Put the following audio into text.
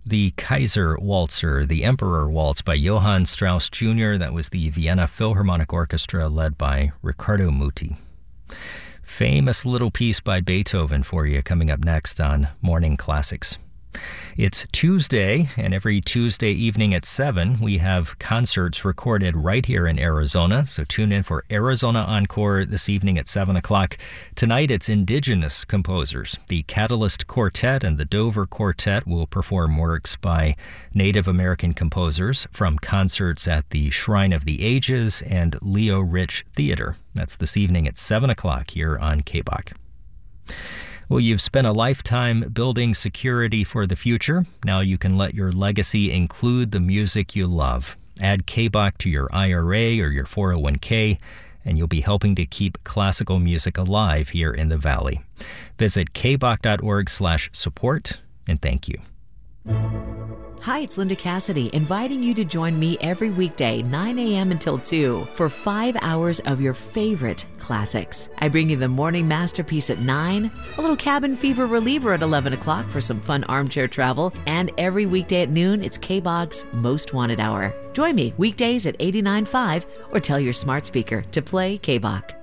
The Kaiser Waltzer, the Emperor Waltz by Johann Strauss Jr. That was the Vienna Philharmonic Orchestra led by Riccardo Muti. Famous little piece by Beethoven for you coming up next on Morning Classics. It's Tuesday, and every Tuesday evening at 7, we have concerts recorded right here in Arizona. So tune in for Arizona Encore this evening at 7 o'clock. Tonight, it's indigenous composers. The Catalyst Quartet and the Dover Quartet will perform works by Native American composers from concerts at the Shrine of the Ages and Leo Rich Theater. That's this evening at 7 o'clock here on KBOC. Well, you've spent a lifetime building security for the future. Now you can let your legacy include the music you love. Add KBOC to your IRA or your 401k, and you'll be helping to keep classical music alive here in the Valley. Visit kboc.org/support, and thank you. Hi, it's Linda Cassidy, inviting you to join me every weekday, 9 a.m. until 2, for 5 hours of your favorite classics. I bring you the morning masterpiece at 9, a little cabin fever reliever at 11 o'clock for some fun armchair travel, and every weekday at noon, it's KBOC's Most Wanted Hour. Join me weekdays at 89.5 or tell your smart speaker to play KBOC.